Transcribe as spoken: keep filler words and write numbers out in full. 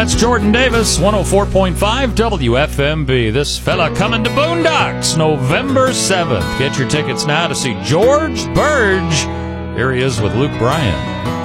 That's Jordan Davis, one oh four point five W F M B. This fella coming to Boondocks November seventh. Get your tickets now to see George Burge. Here he is with Luke Bryan.